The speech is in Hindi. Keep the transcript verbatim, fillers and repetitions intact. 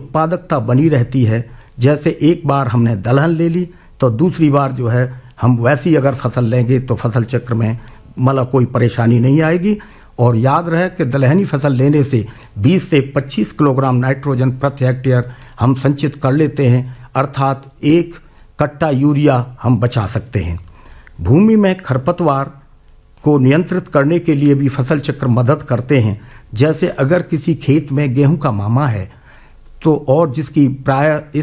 उत्पादकता बनी रहती है। जैसे एक बार हमने दलहन ले ली तो दूसरी बार जो है हम वैसी अगर फसल लेंगे तो फसल चक्र में मतलब कोई परेशानी नहीं आएगी। और याद रहे कि दलहनी फसल लेने से बीस से पच्चीस किलोग्राम नाइट्रोजन प्रति हेक्टेयर हम संचित कर लेते हैं, अर्थात एक कट्टा यूरिया हम बचा सकते हैं। भूमि में खरपतवार को नियंत्रित करने के लिए भी फसल चक्र मदद करते हैं। जैसे अगर किसी खेत में गेहूं का मामा है तो और जिसकी प्राय